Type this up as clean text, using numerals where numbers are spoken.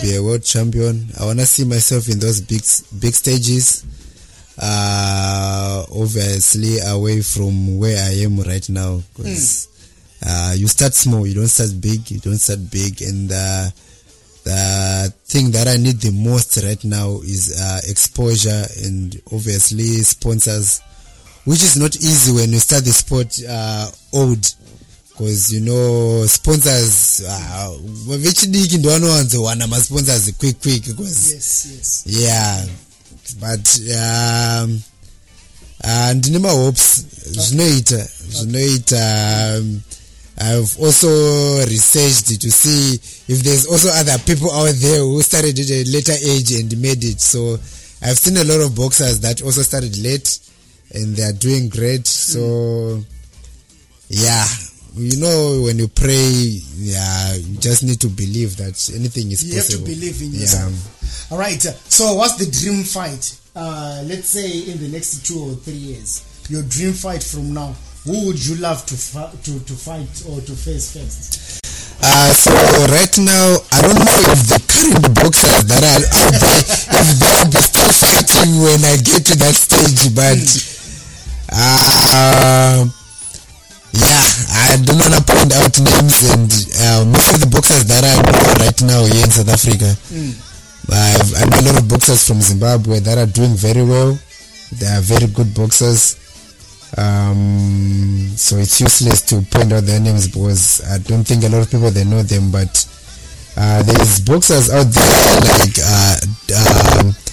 be a world champion. I want to see myself in those big stages. Obviously away from where I am right now, because you start small, you don't start big, and the thing that I need the most right now is exposure and obviously sponsors, which is not easy when you start the sport old, because you know sponsors vechidiki ndo vanowanzowana masponsors quick because yeah, but ndine mahopes zvinoita. I've also researched to see if there's also other people out there who started at a later age and made it. So I've seen a lot of boxers that also started late and they are doing great. So yeah, you know, when you pray, you just need to believe that anything is possible. You have to believe in yourself. All right. So what's the dream fight? Let's say in the next 2 or 3 years, your dream fight from now. Who would you love to fight or to face first? So right now, I don't know if the current boxers that are out there, if they'll be still fighting when I get to that stage, but yeah, I don't want to point out names, and most of the boxers that I know right now here in South Africa, I know a lot of boxers from Zimbabwe that are doing very well. They are very good boxers. So it's useless to point out their names because I don't think a lot of people they know them, but there's boxers out there like